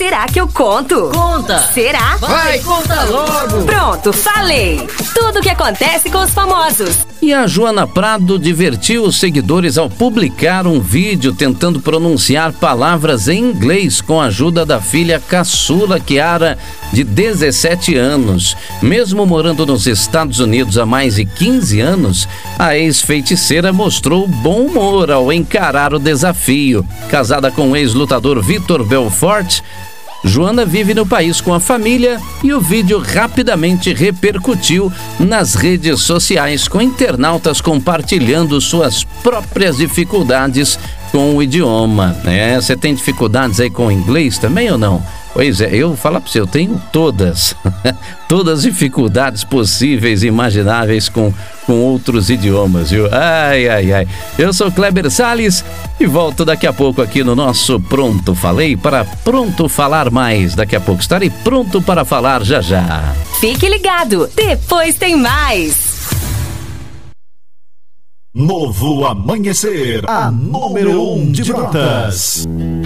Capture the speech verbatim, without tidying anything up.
Será que eu conto? Conta! Será? Vai, conta logo! Pronto, falei! Tudo o que acontece com os famosos. E a Joana Prado divertiu os seguidores ao publicar um vídeo tentando pronunciar palavras em inglês com a ajuda da filha caçula Kiara, de dezessete anos. Mesmo morando nos Estados Unidos há mais de quinze anos, a ex-feiticeira mostrou bom humor ao encarar o desafio. Casada com o ex-lutador Vitor Belfort, Joana vive no país com a família e o vídeo rapidamente repercutiu nas redes sociais, com internautas compartilhando suas próprias dificuldades com o idioma. É, você tem dificuldades aí com o inglês também ou não? Pois é, eu vou falar pra você, eu tenho todas, todas as dificuldades possíveis e imagináveis com, com outros idiomas, viu? Ai, ai, ai. Eu sou Kleber Salles e volto daqui a pouco aqui no nosso Pronto Falei para Pronto Falar Mais. Daqui a pouco estarei pronto para falar já já. Fique ligado, depois tem mais. Novo Amanhecer, a número um de Brotas.